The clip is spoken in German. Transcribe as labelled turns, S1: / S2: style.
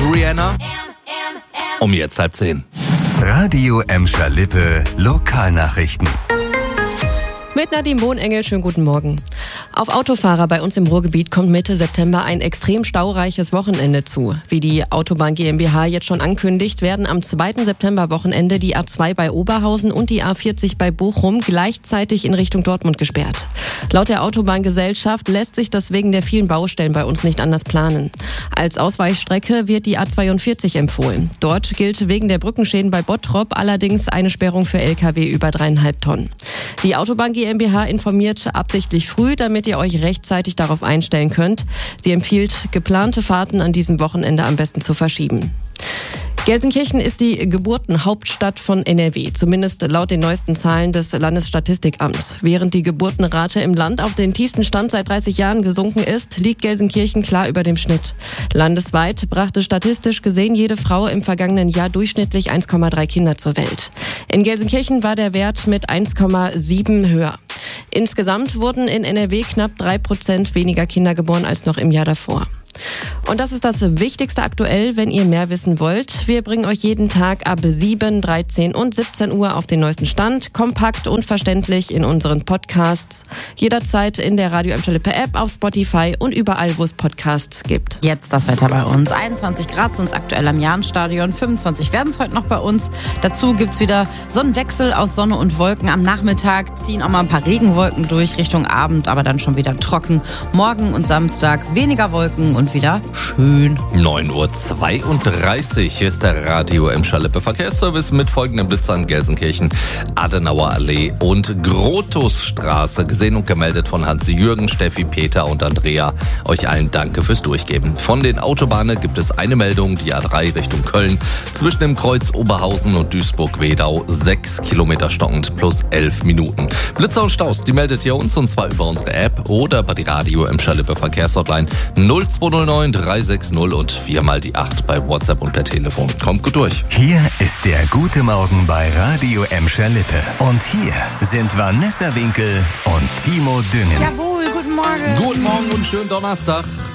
S1: Rihanna. Um jetzt 9:30.
S2: Radio Emscher Lippe Lokalnachrichten.
S3: Mit Nadine Bohnengel, schönen guten Morgen. Auf Autofahrer bei uns im Ruhrgebiet kommt Mitte September ein extrem staureiches Wochenende zu. Wie die Autobahn GmbH jetzt schon ankündigt, werden am 2. September-Wochenende die A2 bei Oberhausen und die A40 bei Bochum gleichzeitig in Richtung Dortmund gesperrt. Laut der Autobahngesellschaft lässt sich das wegen der vielen Baustellen bei uns nicht anders planen. Als Ausweichstrecke wird die A42 empfohlen. Dort gilt wegen der Brückenschäden bei Bottrop allerdings eine Sperrung für Lkw über 3,5 Tonnen. Die Autobahn GmbH informiert absichtlich früh, damit ihr euch rechtzeitig darauf einstellen könnt. Sie empfiehlt, geplante Fahrten an diesem Wochenende am besten zu verschieben. Gelsenkirchen ist die Geburtenhauptstadt von NRW, zumindest laut den neuesten Zahlen des Landesstatistikamts. Während die Geburtenrate im Land auf den tiefsten Stand seit 30 Jahren gesunken ist, liegt Gelsenkirchen klar über dem Schnitt. Landesweit brachte statistisch gesehen jede Frau im vergangenen Jahr durchschnittlich 1,3 Kinder zur Welt. In Gelsenkirchen war der Wert mit 1,7 höher. Insgesamt wurden in NRW knapp 3% weniger Kinder geboren als noch im Jahr davor. Und das ist das Wichtigste aktuell, wenn ihr mehr wissen wollt. Wir bringen euch jeden Tag ab 7, 13 und 17 Uhr auf den neuesten Stand, kompakt und verständlich in unseren Podcasts. Jederzeit in der Radio Emscher Lippe App, auf Spotify und überall, wo es Podcasts gibt.
S4: Jetzt das Wetter bei uns. 21 Grad sind es aktuell am Jahnstadion, 25 werden es heute noch bei uns. Dazu gibt's wieder Sonnenwechsel aus Sonne und Wolken. Am Nachmittag ziehen auch mal ein paar Regenwolken durch Richtung Abend, aber dann schon wieder trocken. Morgen und Samstag weniger Wolken und wieder schön.
S1: 9:32 Uhr. Hier ist der Radio Emscher Lippe Verkehrsservice mit folgenden Blitzern: Gelsenkirchen, Adenauer Allee und Grotusstraße. Gesehen und gemeldet von Hans-Jürgen, Steffi, Peter und Andrea. Euch allen danke fürs Durchgeben. Von den Autobahnen gibt es eine Meldung, die A3 Richtung Köln. Zwischen dem Kreuz Oberhausen und Duisburg-Wedau 6 Kilometer stockend plus 11 Minuten. Blitzer und Staus, die meldet ihr uns, und zwar über unsere App oder bei die Radio Emscher Lippe Verkehrshotline 0209 360 und 4x8 bei WhatsApp und per Telefon. Kommt gut durch.
S2: Hier ist der Gute Morgen bei Radio Emscher Lippe. Und hier sind Vanessa Winkel und Timo Düngen.
S4: Jawohl, guten Morgen.
S1: Guten Morgen und schönen Donnerstag.